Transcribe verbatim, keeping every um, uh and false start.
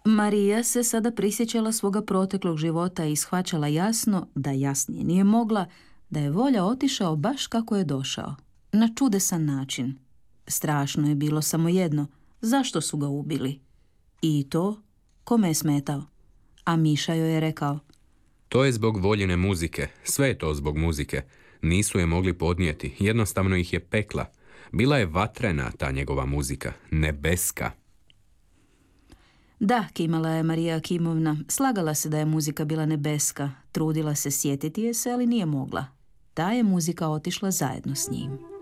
Marija se sada prisjećala svoga proteklog života i shvaćala jasno, da jasnije nije mogla, da je Volja otišao baš kako je došao. Na čudesan način. Strašno je bilo samo jedno, zašto su ga ubili? I to, kome je smetao? A Miša joj je rekao: To je zbog Voljine muzike, sve je to zbog muzike. Nisu je mogli podnijeti, jednostavno ih je pekla. Bila je vatrena ta njegova muzika, nebeska. Da, kimala je Marija Akimovna, slagala se da je muzika bila nebeska, trudila se sjetiti je se, ali nije mogla. Ta je muzika otišla zajedno s njim.